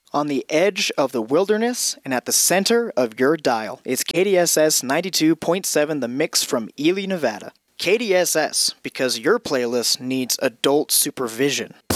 On the edge of the wilderness and at the center of your dial is KDSS 92.7 The Mix from Ely, Nevada. KDSS, because your playlist needs adult supervision.